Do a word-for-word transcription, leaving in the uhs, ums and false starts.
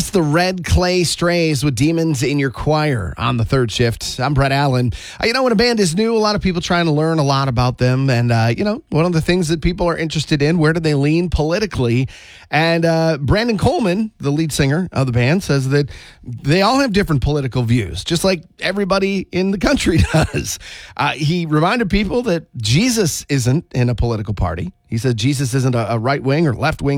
That's the Red Clay Strays with Demons in Your Choir on the third shift. I'm Brett Allen. Uh, you know, when a band is new, a lot of people trying to learn a lot about them. And, uh, you know, one of the things that people are interested in, where do they lean politically? And uh, Brandon Coleman, the lead singer of the band, says that they all have different political views, just like everybody in the country does. Uh, he reminded people that Jesus isn't in a political party. He said Jesus isn't a, a right-wing or left-wing